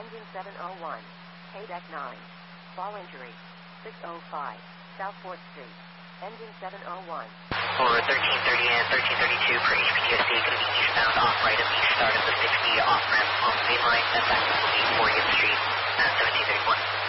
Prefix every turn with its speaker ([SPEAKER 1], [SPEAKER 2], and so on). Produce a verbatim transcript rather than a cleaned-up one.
[SPEAKER 1] Engine seven oh one. K-Deck nine. Fall injury. six oh five. South fourth Street. Engine seven oh one.
[SPEAKER 2] For thirteen thirty and thirteen thirty-two for H P T S D, going to be eastbound off right at the start of the sixty off ramp on the main line. That's access will be fortieth Street at seventeen thirty-one.